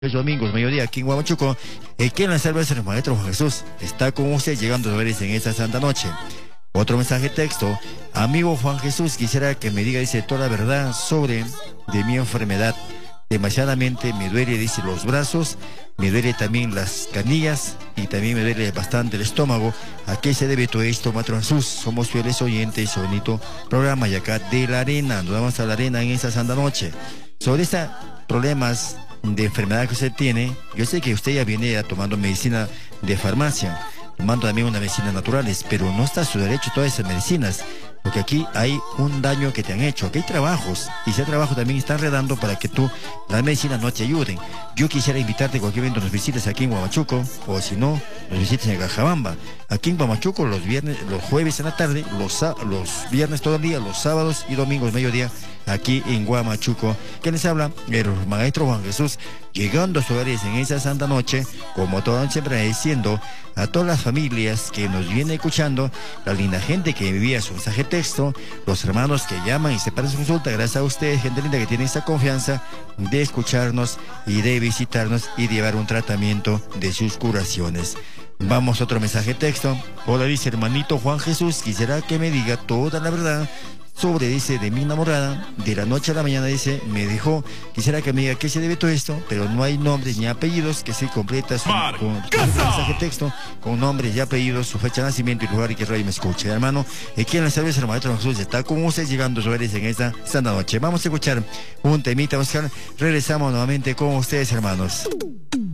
Los domingos, mediodía, aquí en Huamachuco, quien la salva es el Maestro Juan Jesús. Está con usted llegando a veres en esta santa noche. Otro mensaje texto. Amigo Juan Jesús, quisiera que me diga, dice, toda la verdad sobre de mi enfermedad. Demasiadamente me duele, dice, los brazos, me duele también las canillas y también me duele bastante el estómago. ¿A qué se debe todo esto, Maestro Jesús? Somos fieles oyentes, bonito programa y acá de la arena, nos vamos a la arena en esta santa noche. Sobre estos problemas de enfermedad que usted tiene, yo sé que usted ya viene tomando medicina de farmacia, tomando también unas medicinas naturales, pero no está a su derecho todas esas medicinas, porque aquí hay un daño que te han hecho, aquí hay trabajos, y ese trabajo también está enredando para que tú, las medicinas no te ayuden. Yo quisiera invitarte a cualquier evento, nos visites aquí en Huamachuco, o si no, nos visites en Cajabamba. Aquí en Huamachuco los viernes, los jueves en la tarde, los viernes todo el día, los sábados y domingos mediodía, aquí en Huamachuco. ¿Quién les habla? El Maestro Juan Jesús, llegando a sus hogares en esa santa noche, como toda noche siempre diciendo a todas las familias que nos vienen escuchando, la linda gente que envía su mensaje texto, los hermanos que llaman y se paran su consulta, gracias a ustedes, gente linda que tiene esta confianza de escucharnos y de visitarnos y de llevar un tratamiento de sus curaciones. Vamos a otro mensaje texto. Hola, dice hermanito Juan Jesús, quisiera que me diga toda la verdad sobre, dice, de mi enamorada, de la noche a la mañana, dice, me dejó. Quisiera que me diga qué se debe todo esto, pero no hay nombres ni apellidos, que se completa su mensaje texto con nombres y apellidos, su fecha de nacimiento y lugar y que radio me escuche. Hermano, quien les sabe es el Maestro Jesús, está con ustedes llegando a sus hogares en esta santa noche. Vamos a escuchar un temita musical, regresamos nuevamente con ustedes, hermanos.